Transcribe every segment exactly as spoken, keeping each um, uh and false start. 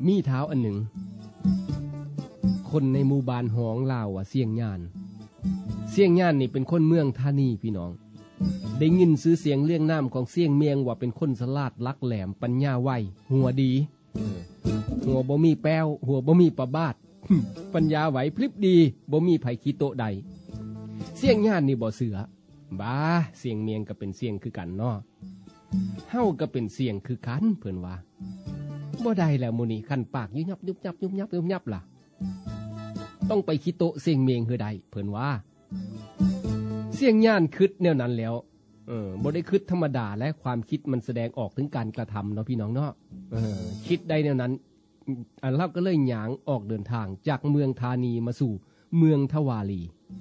มีเท้าอันหนึ่งคนในหมู่บ้านห้องลาวว่าเสียงย่านเสียงย่านนี่เป็นคนเมืองธานีพี่น้องได้ยินซื้อเสียงเรียงน้ำของเสียงเมียงว่าเป็นคนสลาดลักแหลมปัญญาไวหัวดีหัวบ่มีแป้วหัวบ่มีประบาดปัญญาไหวพริบดีบ่มีไผขี้โตใดเสียงย่านนี่บ่เสือบ้าเสียงเมียงก็เป็นเสียงคือกันเนาะเฮาก็เป็นเสียงคือกันเพิ่นว่าบ่ได้แล้วมื้อนี้คันปากยุบยับยุบยับยุบยับยุบยับล่ะต้องไปขี้โตเสียงเมียงคือใดเพิ่นว่าเสียงย่านคิดแนวนั้นแล้วเออบ่ได้คิดธรรมดาและความคิดมันแสดงออกถึงการกระทำเนาะพี่น้องเนาะเออคิดได้แนวนั้นอันเราก็เลยหยางออกเดินทางจากเมืองธานีมาสู่เมืองทวารี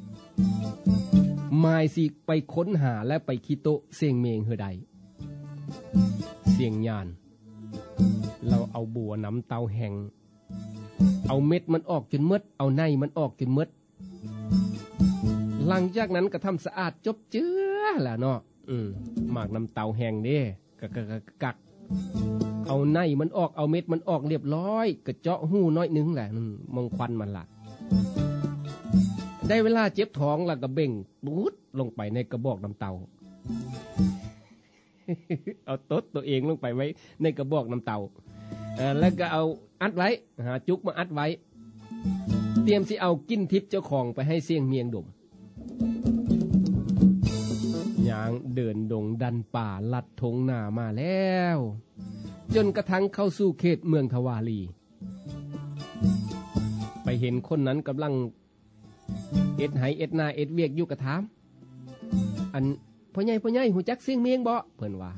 หมายสิไปค้นหาและไปขี้โตเสียงเมียงคือใดเสียงย่านเราเอาบัวน้ำเตาแห้งเอาเม็ดมันออกจนหมดเอาในมันออกจนหมดหลังจากนั้นก็ทำสะอาดจบเจือแหละเนาะอืมหมากน้ำเตาแห้งเด้กักกักกักเอาในมันออกเอาเม็ดมันออกเรียบร้อยก็เจาะหูน้อยนึงแหละมองควันมันละได้เวลาเจ็บท้องแล้วก็เบ่งบูดลงไปในกระบอกน้ำเตาเอาตดตัวเองลงไปไว้ในกระบอกน้ำเตาแล้วก็เอาอัดไว้หาจุกมาอัดไว้เตรียมสิเอากินทิพย์เจ้าของไปให้เสียงเมียงดมย่างเดินดงดันป่าลัดทงหน้ามาแล้วจนกระทั่งเข้าสู่เขตเมืองทวารีไปเห็นคนนั้นกำลังเอ็ดไหเอ็ดนาเอ็ดเวียกอยู่กระถามอันพ่อใหญ่พ่อใหญ่หูจักเสียงเมียงบ่เพิ่นว่า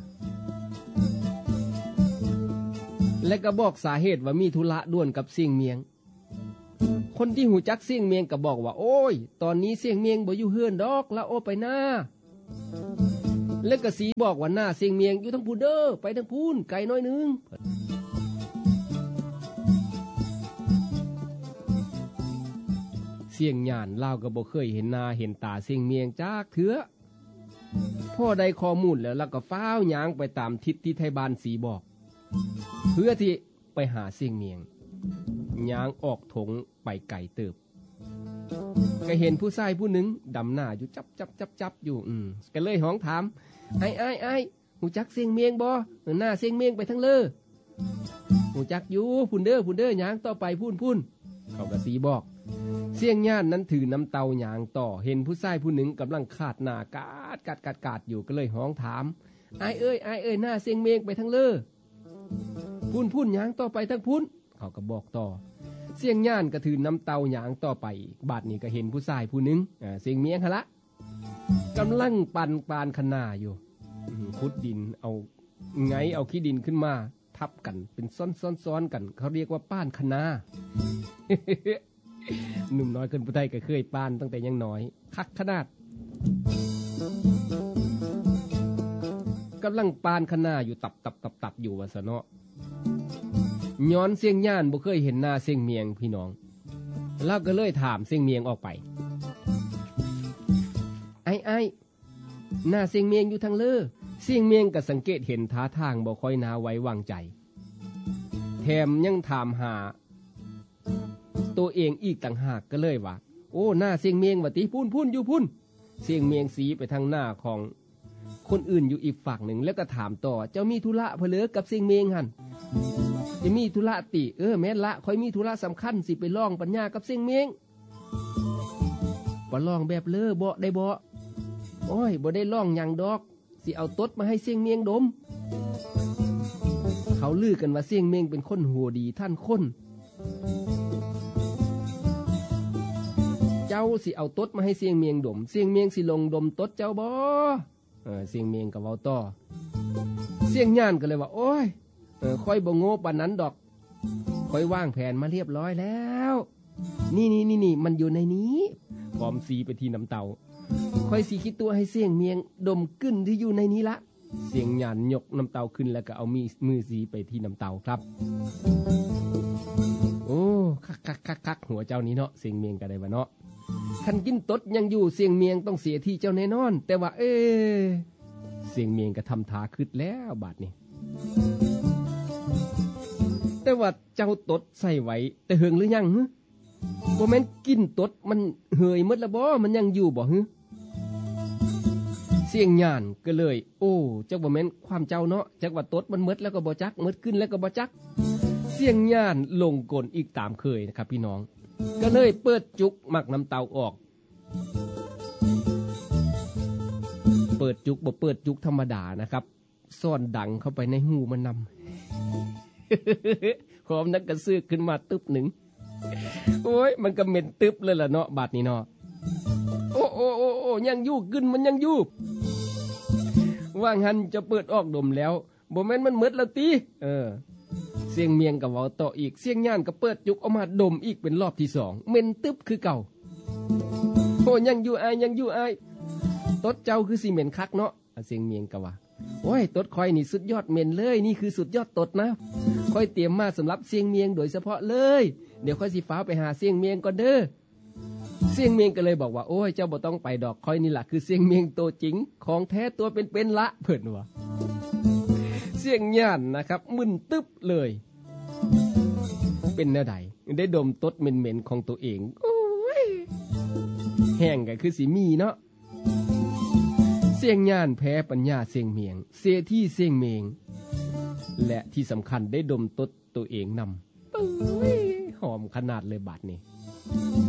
และก็บอกสาเหตุว่ามีธุระด่วนกับเสียงเมียงคนที่หูจักเสียงเมียงก็บอกว่าโอ้ยตอนนี้เสียงเมียงบ่อยู่เฮือนดอกละโอไปหน้าและก็สีบอกว่าหน้าเสียงเมียงอยู่ทั้งพูนเด้อไปทั้งพูนไกลน้อยนึงเสียงหยานเล่าก็บ่เคยเห็นหน้าเห็นตาเสียงเมียงจากเถือพ่อได้ข้อมูลแล้วแล้วก็ฟ้าวย่างไปตามทิศที่ไทบ้านสีบอกเพื่อที่ไปหาเสียงเมียงย่างออกถงไปไก่เติบก็เห็นผู้ชายผู้หนึ่งดำหน้าอยู่จับจับจับจับอยู่อืมก็เลยห้องถามไอ้ไอ้ไอ้หูจักเสียงเมียงบ่หน้าเสียงเมียงไปทั้งเลอหูจักอยู่พุ่นเด้อพุ่นเด้อย่างต่อไปพุ่นพุ่นเขาก็สีบอกเสียงย่านนั้นถือน้ำเตาหยางต่อเห็นผู้ชายผู้หนึ่งกำลังขาดหน้ากาดกาดกาดกาดอยู่ก็เลยห้องถามไอ้เอ้ยไอ้เอ้ยหน้าเสียงเมียงไปทั้งเลอพุ่นพุ่นหยางต่อไปทั้งพุ่นเขาก็บอกต่อเสียงย่านก็ถือน้ำเตาหยางต่อไปบาดนี้ก็เห็นผู้ชายผู้หนึ่งอ่าเสียงเมียงฮะละกำลังปั่นปานขนาอยู่ขุดดินเอาไงเอาขี้ดินขึ้นมาทับกันเป็นซ้อนๆๆกันเขาเรียกว่าป้านคนา หนุ่มน้อยคนผู้ไทยก็เคยป้านตั้งแต่ยังน้อยคักขนาดกำลังปานคนาอยู่ตับตับตับตับอยู่ว่าซะเนาะย้อนเสียงย่านบ่เคยเห็นหน้าเสียงเมียงพี่น้องแล้วก็เลยถามเสียงเมียงออกไปไอ้ไอ้หน้าเสียงเมียงอยู่ทางเลอเสียงเมียงก็สังเกตเห็นท่าทางบ่ค่อยน่าไว้วางใจแถมยังถามหาตัวเองอีกต่างหากก็เลยว่าโอ้หน้าเสียงเมียงว่าติพุ่นพุ่นอยู่พุ่นเสียงเมียงสีไปทางหน้าของคนอื่นอยู่อีกฝั่งหนึ่งแล้วก็ถามต่อเจ้ามีธุระเพลอกับเสียงเมียงหันจะมีธุระติเออแม่นละค่อยมีธุระสำคัญสิไปลองปัญญากับเสียงเมียงบ่ลองแบบเลอบ่ได้บ่โอ้ยบ่ได้ลองหยังดอกสิเอาตดมาให้เสียงเมียงดมเขาลือกันว่าเสียงเมียงเป็นคนหัวดีท่านคนเจ้าสิเอาตดมาให้เสียงเมียงดมเสียงเมียงสิลงดมตดเจ้าบ่เออเสียงเมียงก็เว้าต่อเสียงย่านก็เลยว่าโอ้ยเออค่อยบ่โง่ปานนั้นดอกค่อยวางแผนมาเรียบร้อยแล้วนี่นี่นี่นี่มันอยู่ในนี้พร้อมสีไปที่น้ำเตาค่อยสีคิดตัวให้เสียงเมียงดมกึ้นที่อยู่ในนี้ละเสียงย่านยกน้ำเตาขึ้นแล้วก็เอามีมือสีไปที่น้ำเตาครับโอ้คักคักคักคักหัวเจ้านี้เนาะเสียงเมียงก็ได้ว่าเนาะคันกินตดยังอยู่เสียงเมียงต้องเสียที่เจ้าแน่นอนแต่ว่าเอ๊เสียงเมียงก็ทำท่าคืดแล้วบาดนี้แต่ว่าเจ้าตดใส่ไว้แต่เหิงหรือยังฮึบ่แม่นกินตดมันเหยหมดแล้วบ่มันยังอยู่บ่ฮึเสียงย่านก็เลยโอ้จักบ่แม่นความเจ้าเนาะจักว่าตดมันหมดแล้วก็บ่จักหมดขึ้นแล้วก็บ่จักเสียงย่านลงกลอีกตามเคยนะครับพี่น้องก็เลยเปิดจุกหมักน้ำเต้าออกเปิดจุกบ่เปิดจุกธรรมดานะครับซ่อนดังเข้าไปในหูมันนำ หอมนักกระซื้อขึ้นมาตึบหนึ่งโอ้ยมันก็เหม็นตึบเลยล่ะเนาะบาดนี้เนาะโอ้โอ้โอ้โอ้ยังอยู่กึนมันยังอยู่ว่างหันจะเปิดออกดมแล้วบ่แม่นมันหมดแล้วติเออเสียงเมียงก็เว้าต่ออีกเสียงย่านก็เปิดจุกออกมาดมอีกเป็นรอบที่สองเหม็นตึบคือเก่าโอ้ยังอยู่อายยังอยู่อายตดเจ้าคือสิเหม็นคักเนาะเสียงเมียงก็ว่าโอ้ยตดคอยนี่สุดยอดเหม็นเลยนี่คือสุดยอดตดนะคอยเตรียมมาสำหรับเสียงเมียงโดยเฉพาะเลยเดี๋ยวค่อยสิฟ้าไปหาเสียงเมียงก่อนเด้อเสียงเมียงก็เลยบอกว่าโอ้ยเจ้าบ่ต้องไปดอกคอยนี่ล่ะคือเสียงเมียงตัวจริงของแท้ตัวเป็นๆละเพิ่นว่าเสียงย่านนะครับมึนตึ๊บเลยเป็นแนวใดได้ดมตดเหม็นๆของตัวเองโอ้ยแห้งก็คือสิมีเนาะเสียงย่านแพ้ปัญญาเสียงเมียงเสียที่เสียงเมียงและที่สำคัญได้ดมตดตัวเองนำหอมขนาดเลยบาดนี้